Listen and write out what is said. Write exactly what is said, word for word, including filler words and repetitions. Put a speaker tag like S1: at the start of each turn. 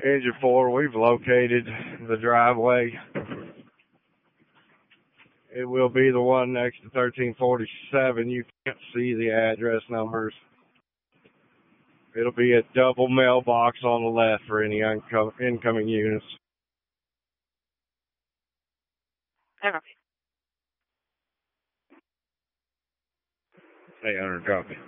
S1: Engine four, we've located the driveway. It will be the one next to thirteen forty-seven. You can't see the address numbers. It'll be a double mailbox on the left for any unco- incoming units.
S2: Okay.
S1: eight hundred copy.